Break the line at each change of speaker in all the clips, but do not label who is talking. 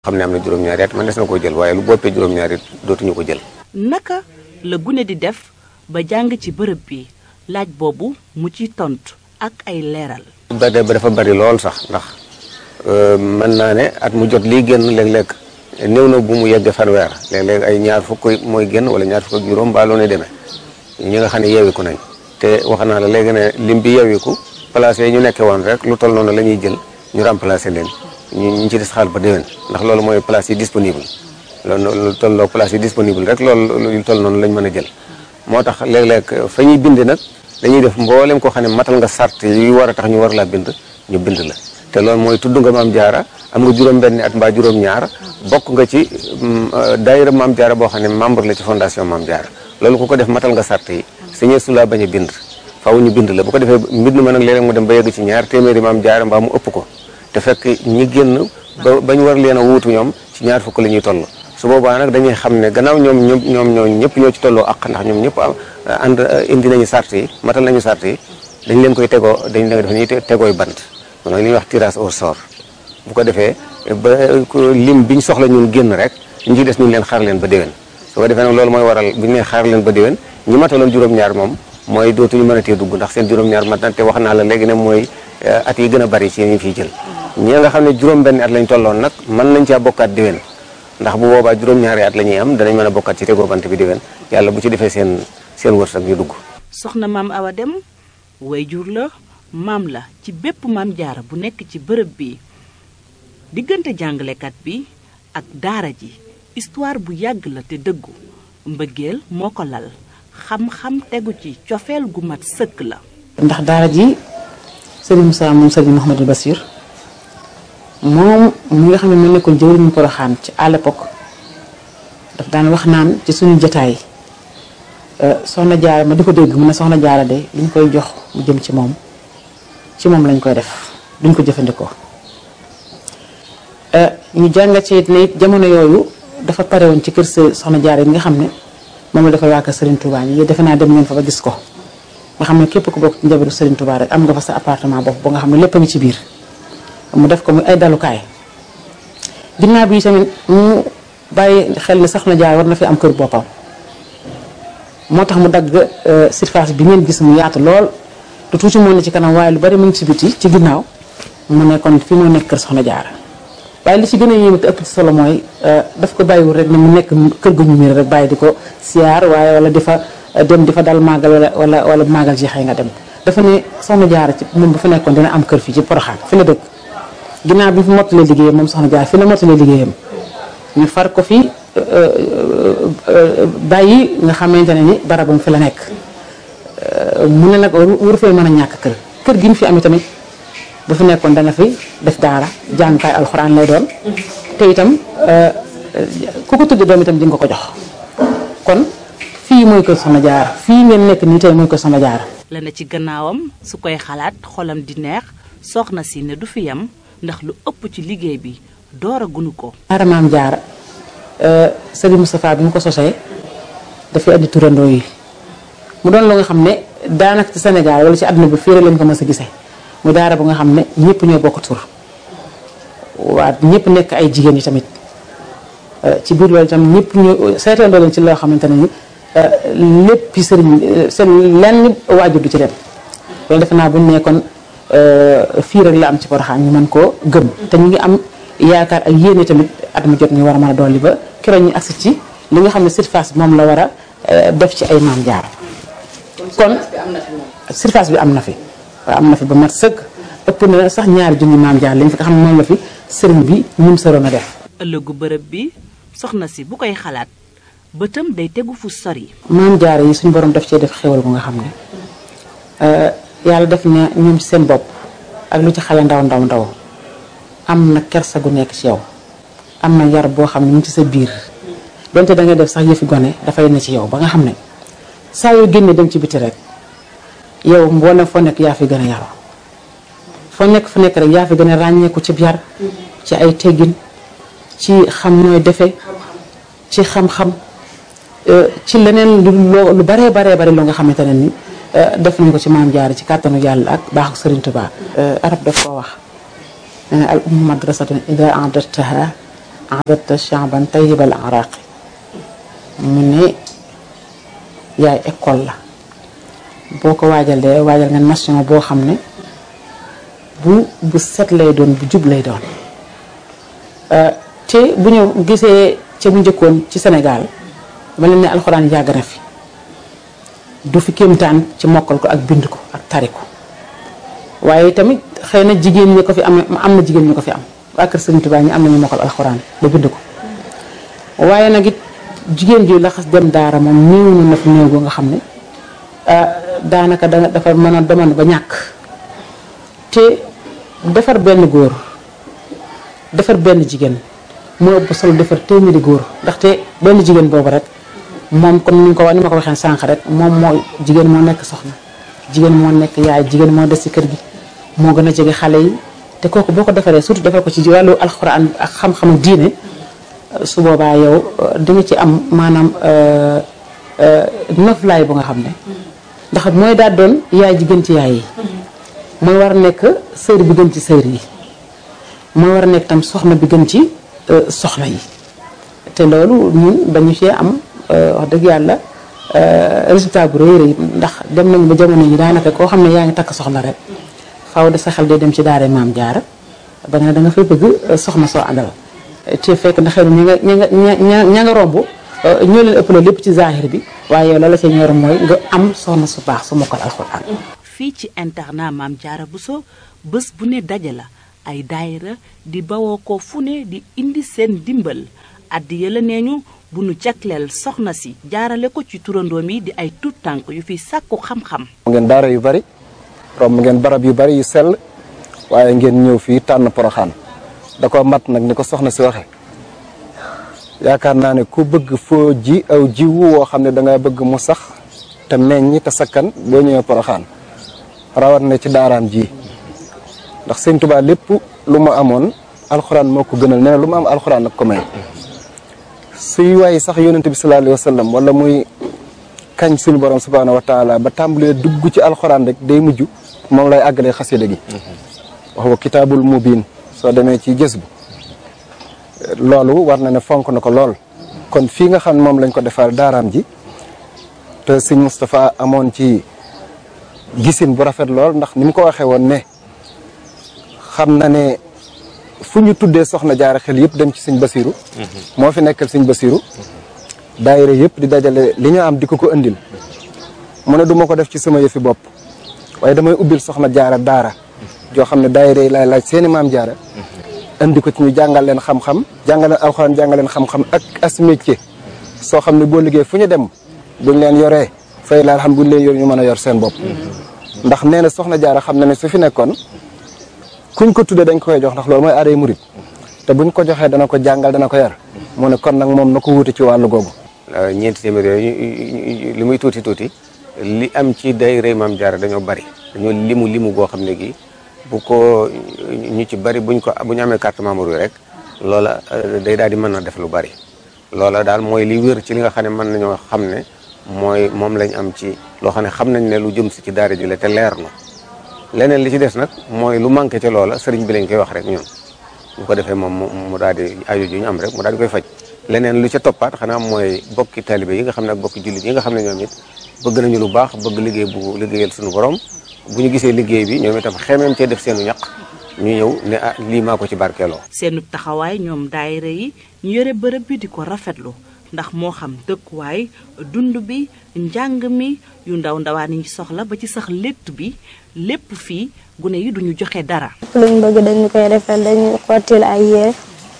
xam ne am na juróom-ñaari at man des na koo jël waaye lu boppee juróom-ñaari at dootuñu ko jël.
naka la gune di def ba jàng ci bërëb bi laaj boobu mu ci tontu ak ay leeral.
ba dafa bari lool sax ndax mën naa ne at mu jot lii génn léeg-léeg néew na bu mu yegg fanweer léeg-léeg ay ñaar fukk mooy génn wala ñaar fukk ak juróom baaloo ne demee ñi nga xam ne yeewiku nañ te wax naa la léegi ne lim bi yeewiku placé yi ñu nekkee woon rek lu toll noonu la ñuy jël ñu remplacé leen ñu ci des xaal ba déwén ndax loolu mooy place yi disponible loolu lu tolloo place yi disponible rek loolu lu toll noonu lañ mën a jël moo tax léeg-léeg fa ñuy bind nag dañuy def mboolem koo xam ne matal nga sart yi war a tax ñu war laa bind ñu bind la te loolu mooy tudd nga maam jaara am nga juróom-benni at mbaa juróom-ñaar bokk nga ci daayira maam jaara boo xam ne membre la ci fondation maam jaara loolu ku ko def matal nga sart yi sañee su laa bañ a bind faaw ñu bind la bu ko defee mbind ma nag léeg-léeg mu dem ba yegg ci ñaar téeméeri maam jaara mbaa mu ëpp ko te fekk ñi génn ba ñu war leen a wuutu ñoom ci ñaar fukk la ñuy toll su boobaa nag dañuy xam ne gannaaw ñoom ñëpp ñoo ci tolloo ak ndax ñoom ñëpp ànd indi nañu sart yi matal nañu sart yi dañ leen koy tegoo dañ leen def ñuy tegooy bant mooy li ñuy wax tirage au sort bu ko defee ba lim biñ soxla ñun génn rek ñu ci des ñu leen xaar leen ba déwén su ko defee nag loolu mooy waral bu ñu nee xaar leen ba déwén ñi mataloon juróom-ñaar moom mooy dootuñu mën a tee dugg ndax seen juróom-ñaar mat na te wax naa la léegi ne mooy at yi gën a bari ci ñu fiy jël ñi nga xam ne juróom-benni at lañ tolloon nag mën nañ caa bokkaat déwén ndax bu boobaa juróom-ñaari at la ñuy am danañ mën a bokkaat ci tegoo bant bi déwén yàlla bu ci defee seen wërsëg ñu dugg.
soxna maam Awa Dem wayjur la maam la ci bépp maam jaara bu nekk ci bërëb bi diggante jàngalekat bi ak daara ji histoire bu yàgg la te dëggu mbëggeel moo ko lal xam-xam tegu ci cofeel gu mat sëkk la.
ndax daara ji Serigne Moussa moom Serigne Mouhamadou Bassir moom mi nga xam ne mu nekkoon jëwriñu Porokhane ci à l'époque daf daan wax naan ci suñu jotaay soxna jaara ma di ko dégg mu ne soxna jaara de liñ koy jox mu jëm ci moom lañ koy def duñ ko jëfandikoo ñu jàngat ci ne it jamono yooyu dafa pare woon ci kër soxna jaara yi nga xam ne moom la dafa waa kër Serigne Touba yi defe naa dem ngeen fa ba gis ko nga xam ne képp ku bokk ci njabootu Serigne Touba rek am nga fa sa appartement bopp ba nga xam ne lépp a ngi ci biir mu def ko muy ay dalukaay ginnaaw bi tamit mu bàyyi xel ne soxna jaara war na fi am kër boppam moo tax mu dagg surface bi ngeen gis mu yaatu lool te tuuti moo ne ci kanam waaye lu bari mu ngi ci biti ci ginnaaw mu ne kon fii moo nekk kër soxna jaara waaye li ci gën a yéeme te ëpp ci solo mooy daf ko bàyyiwul rek ne mu nekk kër gu ñu miir rek bàyyi di ko siyaar waaye wala di fa dem di fa dal màggal wala màggal jeexee nga dem dafa ne soxna jaara ci moom bu fa nekkoon dina am kër fii ci Porokhane fi la dëkk ginnaaw bi fi mottalee liggéeyam moom soxna jaara fi la mottalee liggéeyam ñu far ko fi bàyyi nga xamante ne ni barabam fi la nekk mu ne nag waru fee mën a ñàkk kër gi ñu fi am tamit bu fi nekkoon dana fi def daara jàngukaay alxuraan lay doon te itam ku ko tudd doom itam di nga ko jox kon fii mooy kër soxna jaara fii ngeen nekk nii tey mooy kër soxna jaara
la na ci gannaawam su koy xalaat xolam di neex soxna si ne du fi yam ndax lu ëpp ci liggéey bi door a gunu ko.
daara maam jaara Serigne Moustapha bi mu ko sosee dafay andi turandoo yi mu doon lu nga xam ne daanaka ci Sénégal wala ci àdduna bi fii rek lañ ko mës a gisee mu daara bu nga xam ne ñëpp ñoo bokk tur waa ñëpp nekk ay jigéen yi tamit ci biir loolu itam ñëpp ñoo seetandoo leen ci loo xamante ne ni lépp sëriñ seen lenn waajur du ci dem loolu defe naa bu ñu nekkoon fii rek la am ci Porokhane ñu mën koo gëm te ñu ngi am yaakaar ak yéene tamit at mu jot ñu war a mën a dolli ba keroog ñu agsi ci li nga xam ne surface bi moom la war a def ci ay maam jaar kon surface bi am na fi waaw am na fi ba mat sëkk ëpp na sax ñaari junni maam jaar lañ fi nga xam ne moom la fi sëriñ bi ñun soroon a def.
ëllëgu bërëb bi soxna si bu koy xalaat bëtam day tegu fu sori.
maam jaar yi suñu borom def cee def xéwal bu nga xam ne yàlla def na ñoom ci seen bopp ak lu ci xale ndaw am na kersa gu nekk ci yow am na yar boo xam ne mu ngi ci sa biir donte da ngay def sax yëfi gone dafay ne ci yow ba nga xam ne saa yoo génnee dem ci biti rek yow boo foo nekk yaa fi gën a yaroo foo nekk fu nekk rek yaa fi gën a ràññeeku ci yar ci ay teggin ci xam nooy defe ci xam-xam ci leneen lu baree bari loo nga xamante ne ni def nañ ko ci maam jaara ci kàttanu yàlla ak baaxu Serigne Touba arab daf koo wax al ummu madrasatun ida adattaha adata chaban tayyibal araqi mu ne yaay école la boo ko waajalee waajal nga nation boo xam ne bu set lay doon bu jub lay doon te bu ñu gisee ca bu njëkkoon ci Sénégal ma leen ne alxuraan yàgg na fi du fi kéemtaan ci mokkal ko ak bind ko ak tari ko waaye tamit xëy na jigéen ñi ko fi am na jigéen ñi ko fi am waa kër Sëriñ Tuubaa ñi am nañu mokkal alxuraan ba bind ko waaye nag it jigéen ji la xas dem daara moom néew na fi néew boo nga xam ne daanaka dafa mën a demoon ba ñàkk te defar benn góor defar benn jigéen moo ëpp solo defar téeméeri góor ndaxte benn jigéen boobu rek moom comme ni ma ko waxee sànq rek moom moo jigéen moo nekk soxna jigéen moo nekk yaay jigéen moo des ci kër gi moo gën a jege xale yi te kooku boo ko defaree surtout defar ko ci wàllu alxuraan ak xam-xamu diine su boobaa yow di nga ci am maanaam noflaay bu nga xam ne ndax mooy daal doon yaay ji gën ci yaay yi mooy war a nekk sër bi gën ci sër yi mooy war a nekk tam soxna bi gën ci soxna yi te loolu ñun dañu cee am wax dëgg yàlla résultat bu rëy rëy ndax dem nañu ba jamono yi daanaka koo xam ne yaa ngi takk soxna rek faaw de sa xel day dem ci daara Maam Jaara ba nga da nga fay bëgg soxna soo àndal te fekk na xëy na ña nga romb ñoo leen ëppale lépp ci zahir bi waaye yow la ca ñor mooy nga am soxna su baax su mokkal alxuraan.
fii ci internat Maam Jaara Bousso bés bu ne daje la ay daayira di bawoo ko fu ne di indi seen dimbal addi yëla neeñu bu nu jagleel soxna si jaarale ko ci turandoom yi di ay tuut tànk yu fi sàkku xam-xam.
ngeen daara yu bari romb ngeen barab yu bari yu sell waaye ngeen ñëw fii tànn Poroxaan da ko mat nag ni ko soxna si waxe yaakaar naa ne ku bëgg foo ji aw jiwu woo xam ne da nga bëgg mu sax te meññ te sakkan boo ñëwee Poroxaan rawat na ci daaraam ji ndax Sëñ Tuubaa lépp lu mu amoon alxuraan moo ko gënal nee na lu mu am alxuraan nag ko may suy waaye sax yonent bi sallallahu alayhi wa sallam wala muy kañ suñu borom subhaanahu wa taala ba tàmbalee dugg ci alxuraan rek day mujj moom lay àggalee xasida gi wax wa kitaabul mubiin soo demee ci gës bu loolu war na ne fonk na ko lool kon fii nga xam moom lañ ko defal daaraam ji te sëñ Moustapha amoon ci gisin bu rafet lool ndax ni mu ko waxee woon ne xam na ne fu ñu tuddee soxna jaara xel yëpp dem ci sëñ Basiru moo fi nekkal sëñ Basiru daayira yëpp di dajale li ñu am di ko indil mu ne du ma ko def ci sama yëfi bopp waaye damay ubbil soxna jaara daara joo xam ne daayira yi laay laaj seeni maam jaara indi ko ci ñu jàngal leen xam-xam jàngal leen alxuraan jàngal leen xam-xam ak as métier soo xam ne boo liggéey fu ñu dem buñ leen yoree fay la xam buñ leen yor ñu mën a yor seen bopp ndax nee na soxna jaara xam na ne su fi nekkoon kuñ ko tuddee dañ ko koy jox ndax loolu mooy aaday murit te buñ ko joxee dana ko jàngal dana ko yar mu ne kon nag moom na ko wuute ci wàllu googu.
ñeenti téeméer yooyu li muy tuuti tuuti li am ci daayira Maam Jaara dañoo bari dañoo limu goo xam ne gi bu ko ñu ci bari bu ñu amee carte membre yi rek loola day daal di mën na def lu bari loola daal mooy li wér ci li nga xam ne mën nañoo xam ne moom lañ am ci loo xam ne xam nañ ne lu jëm si ci daara ji la te leer na leneen li ci des nag mooy lu manqué ci loola sëriñ bi lañ koy wax rek ñun bu ko defee moom mu daal di aju ju ñu am rek mu daal di koy faj leneen lu ca toppaat xanaa mooy bokki taalibe yi nga xam ne ak bokki jullit yi nga xam ne ñoom it bëgg nañu lu baax bëgg liggéey bu liggéeyal suñu borom bu ñu gisee liggéey bi ñoom itam xemeem cee def seenu ñaq ñu ñëw ne lii maa ko ci barkeeloo.
seenu taxawaay ñoom daayira yi ñu yore bërëb bi di ko rafetlu ndax moo xam dëkkuwaay dund bi njàng mi yu ndawaan yi soxla ba ci sax létt bi lépp fii gune yi duñu joxe dara.
luñ bëgg dañu koy defal dañu xottil ay yére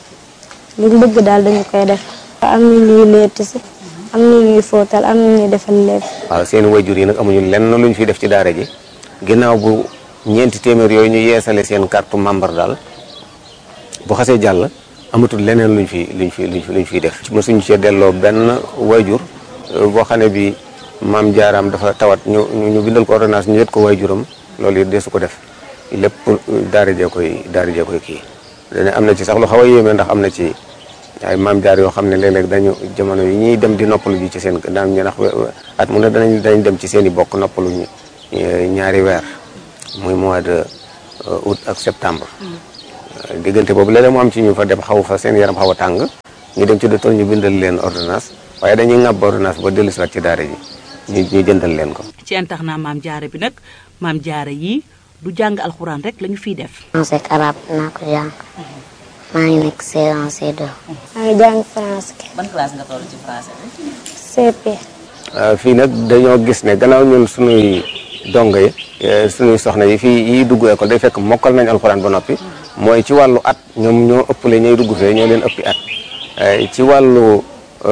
luñ bëgg daal dañu koy def. am na ñuy létt si am na ñuy fóotal am na ñuy defal lépp.
waaw seen wayjur yi nag amuñu lenn luñ fi def ci daara ji ginnaaw bu ñeenti téeméer yooyu ñu yeesale seen carte membre daal bu xasee jàll amatul leneen luñ fiy def. mosuñu cee delloo benn wayjur boo xam ne bi maam jaaraam dafa tawat ñu bindal ko ordonnance ñu yët ko wayjuram loolu it deesu ko def lépp daara jee koy kii. dana am na ci sax lu xaw a yéeme ndax am na ci ay maam jaar yoo xam ne léeg-léeg dañu jamono yi ñuy dem di noppalu ji ci seen daan ñu ndax at mu ne danañ dem ci seen i bokk noppalu ñaari weer muy mois de août ak septembre diggante boobu léeg-léeg mu am ci ñu fa dem xaw fa seen yaram xaw a tàng ñu dem ci docteur ñu bindal leen ordonnance waaye dañuy ŋàbb ordonnance ba dellu si waat ci daara ji ñu jëndal leen ko.
ci internat Maam Jaara bi nag Maam Jaara yi du jàng alxuraan rek lañu fiy def.
français ak arabe naa ko jàng maa ngi nekk C1 C2. maa ngi jàng français.
ban classe nga toll ci français bi.
CP.
fii nag dañoo gis ne gannaaw ñun suñuy dongo yi suñuy soxna yi fii yi dugg école day fekk mokkal nañ alxuraan ba noppi mooy ci wàllu at ñoom ñoo ëppale ñooy dugg fee ñoo leen ëppi at ci wàllu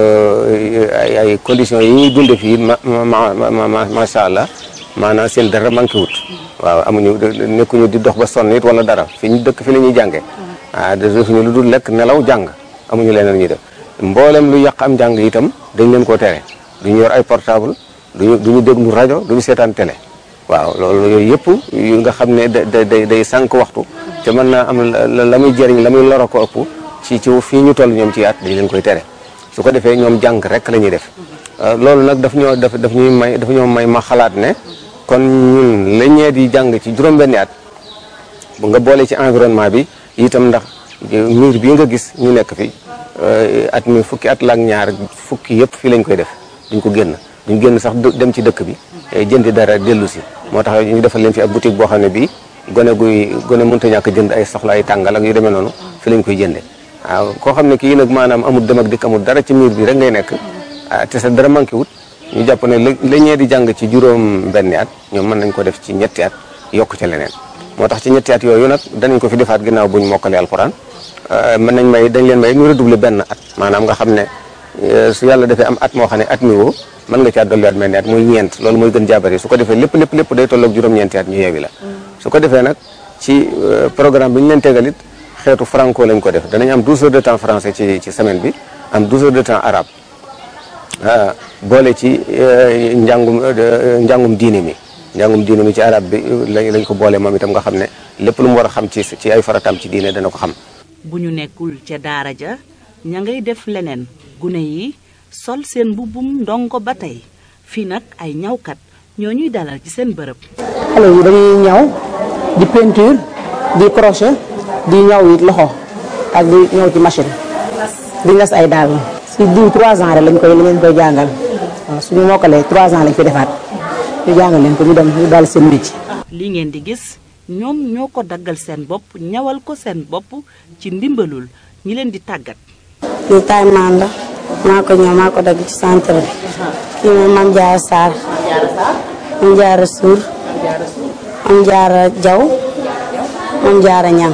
ay conditions yi ñuy dunde fii macha allah maanaam seen dara manqué wut waaw amuñu nekkuñu di dox ba sonn it wala dara fi ñu dëkk fi la ñuy jànge defuñu lu dul lekk nelaw jàng amuñu leneen ñuy def mboolem lu yàq am jàng itam dañ leen koo tere duñu yor ay portable duñu déglu rajo duñu seetaan télé waaw loolu yooyu yëpp yu nga xam ne day sànq waxtu te mën naa am la muy jëriñ la muy loro ko ëpp ci fii ñu toll ñoom ci at dañ leen koy tere su ko defee ñoom jàng rek la ñuy def loolu nag daf ñoo may ma xalaat ne kon ñun la ñee di jàng ci juróom-benni at bu nga boole ci environnement bi itam ndax miir bii nga gis ñu nekk fi at mi fukki at la ak ñaar fukki yëpp fii lañ koy def duñ ko génn sax dem ci dëkk bi jëndi dara dellu si moo tax ñu defal leen fi ab boutique boo xam ne bii gone mënta ñàkk jënd ay soxla ay tàngal ak yu demee noonu fi lañ koy jënde waaw koo xam ne kii nag maanaam amul dem ak dikk amul dara ci miir bi rek ngay nekk te sa dara manqué wut ñu jàpp ne la ñee di jàng ci juróom-benni at ñoom mën nañ ko def ci ñetti at yokk ca leneen moo tax ci ñetti at yooyu nag danañ ko fi defaat ginnaaw buñ mokkalee alxuraan dañ leen may ñu redoubler benn at maanaam nga xam ne su yàlla defee am at moo xam ne at mi woo mën nga caa dolliwaat mel ni at muy ñeent loolu mooy gën jaabari su ko defee lépp day tolloog juróom-ñeenti at ñu yeewi la su ko defee nag ci programme bi ñu leen tegalit xeetu franco lañ ko def danañ am 12 heures de temps français ci semaine bi am 12 heures de temps arabe boole ci njàngum diine mi ci arabe bi lañ ko boole moom itam nga xam ne lépp lu mu war a xam ci ay farataam ci diine dana ko xam.
bu ñu nekkul ca daara ja ña ngay def leneen gune yi sol seen mbubbum ndongo ba tey fii nag ay ñawkat ñoo ñuy dalal ci seen bërëb.
xale yi dañuy ñaw di peinture di crochet di ñaw it loxo ak di ñaw ci machine di nas ay daal si diw 3 ans rek lañ koy jàngal waaw suñu mokkalee 3 ans lañ fi defaat ñu jàngal leen ko ñu dem ñu daal seen métier.
li ngeen di gis ñoom ñoo ko daggal seen bopp ñawal ko seen bopp ci ndimbalul ñi leen di tàggat.
lii taay maan la maa ko ñëw maa ko dagg ci centre bi. kii moom Mame Diarra Sarr. Mame Diarra Suur. Mame Diarra Jaw. Mame Diarra Ñang.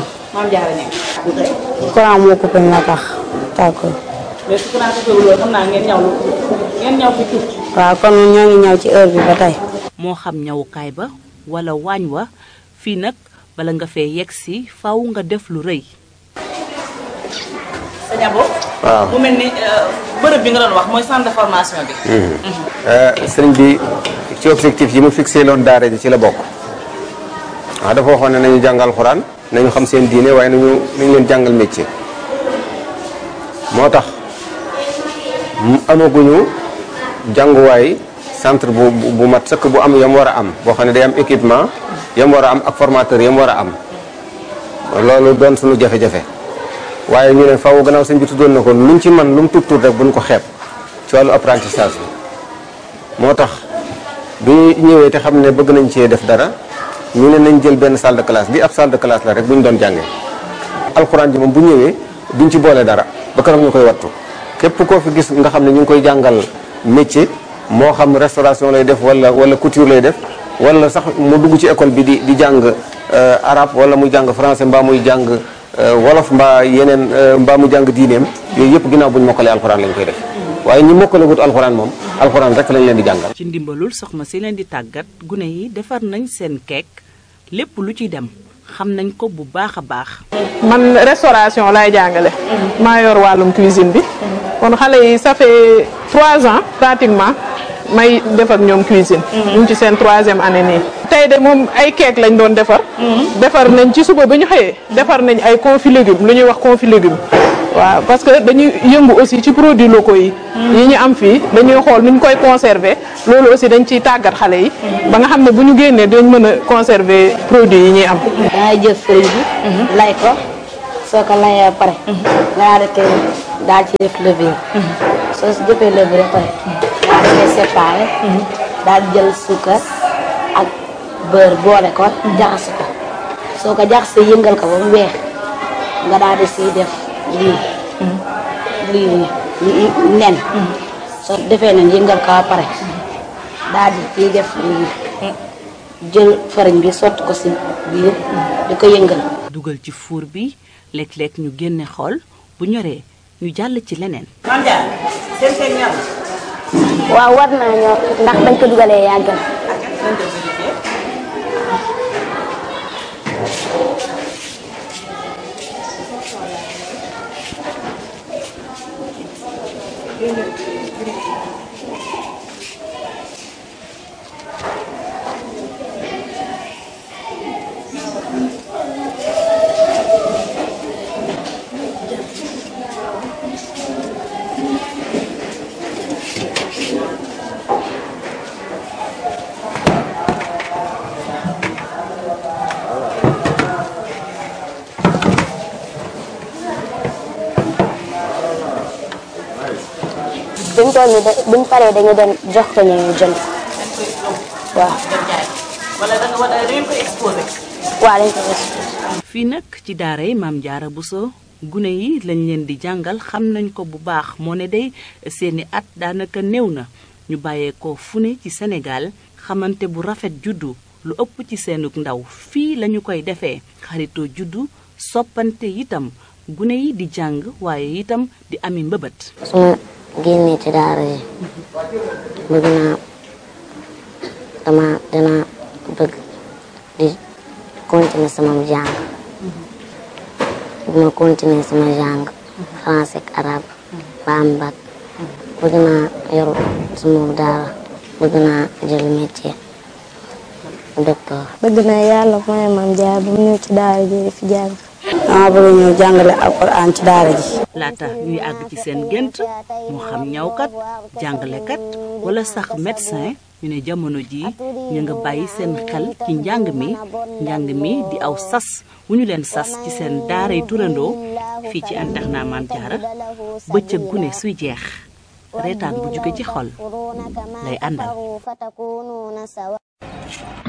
courant moo coupé nga tax tàkkul.
mais su courant coupé loolu xam naa ngeen ñaw fi tuuti.
waaw kon ñoo ngi ñaw ci heure bi ba tey.
moo xam ñawukaay ba wala waañ wa fii nag bala nga fee yegg si faw nga def lu rëy. sëñ Abo.
waaw
mu mel ni bërëb bi nga doon wax mooy centre de formation bi.
sëriñ bi ci objectif yi mu fixé loon daara ji ci la bokk. waaw dafa waxoon ne nañu jàngal alxuraan nañu xam seen diine waaye nañu leen jàngal métier. moo tax amaguñu jànguwaay centre bu mat sëkk bu am yam war a am boo xam ne day am équipement yam war a am ak formateur yam war a am loolu doon suñu jafe-jafe. waaye ñu ne faaw gannaaw sëñ bi tuddoon na ko luñ ci man lu mu tuut rek buñ ko xeeb ci wàllu apprentissage bi moo tax bi ñëwee te xam ne bëgg nañ cee def dara ñu ne nañ jël benn salle de classe bi ab salle de classe la rek bu ñu doon jàngee alxuraan ji moom bu ñëwee duñ ci boole dara ba keroog ñu koy wattu képp koo fi gis nga xam ne ñu ngi koy jàngal métier moo xam restauration lay def wala couture lay def wala sax mu dugg ci école bi di jàng arabe wala muy jàng français mbaa muy jàng wolof mbaa yeneen mbaa mu jàng diineem yooyu yëpp ginnaaw buñ mokkalee alxuraan lañ koy def waaye ñi mokkale gut alxuraan moom alxuraan rek lañ leen di jàngal.
ci ndimbalul soxna si leen di tàggat gune yi defar nañ seen keek lépp lu ci dem xam nañ ko bu baax a baax.
man restauration laay jàngale. maa yor wàllum cuisine bi. kon xale yi ça fait 3 ans pratiquement may def ak ñoom cuisine. ñu ngi ci seen 3e année nii. tey de moom ay keek lañ doon defar. defar nañ ci suba ba ñu xëyee. defar nañ ay confit légumes lu ñuy wax confit légumes. waaw parce que dañuy yëngu aussi ci produits locaux yi. yi ñu am fii dañuy xool nu ñu koy conserver loolu aussi dañ ciy tàggat xale yi. ba nga xam ne bu ñu génnee dañ mën a conserver produits yi ñuy am.
dangay jël fëriñ bi. lay ko
soo ko layee ba pare nga daal ci def levure soo si jëfee levure ba pare nga daal di séparé daal di jël suukar ak beurre boole ko jaxase ko soo ko jaxasee yëngal ko ba mu weex nga daal di siy def lii nen soo defee nen yëngal ko ba pare daal di ciy def lii jël farine bi sotti ko si biir di ko yëngal.
dugal ci four bi léeg-léeg ñu génne xool bu ñoree ñu jàll ci leneen.
waaw war naa ñor ndax bañ ko dugalee yàgg na. buñ toll nii buñ paree dañu dem jox ko ñu jënd. waaw.
wala da ngeen ko exposé.
waaw dañ ko exposé.
fii nag ci daara yi Maam Jaara Buso gune yi lañ leen di jàngal xam nañ ko bu baax moo ne day seeni at daanaka néew na ñu bàyyeekoo fu ne ci Sénégal xamante bu rafet juddu lu ëpp ci seenug ndaw fii lañu koy defee xaritoo juddu soppante itam gune yi di jàng waaye itam di ami mbëbët.
génne ci daara yi bëgg naa dina bëgg di continuer sama jàng duma continuer sama jàng français ak arabe ba am bac bëgg naa yor sama daara bëgg naa jël métier docteur. bëgg naa yàlla mooy Maam Jaara bu mu ñëw ci daara ji di fi jàng. dama bëgg ñëw jàngale alxuraan ci daara ji.
laata ñuy àgg ci seen gént moo xam ñawkat jàngalekat wala sax médecin ñu ne jamono jii ñu nga bàyyi seen xel ci njàng mi di aw sas wu ñu leen sas ci seen daaray turandoo fii ci internat Maam Jaara bëccëg gune suy jeex reetaan bu jóge ci xol lay àndal.